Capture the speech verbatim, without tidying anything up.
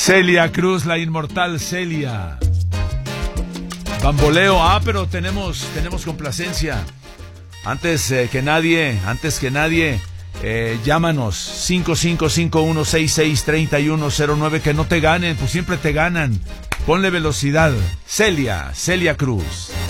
Celia Cruz, la inmortal Celia. Bamboleo, ah, pero tenemos, tenemos complacencia. Antes eh, que nadie, antes que nadie, eh, llámanos cinco cinco cinco uno seis seis tres uno cero nueve, que no te ganen, pues siempre te ganan. Ponle velocidad. Celia, Celia Cruz.